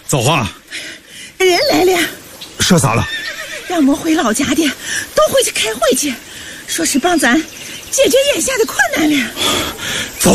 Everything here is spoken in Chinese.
造化， 人来了。 说啥了？ 让我回老家的都回去开会去，说是帮咱解决眼下的困难了。 造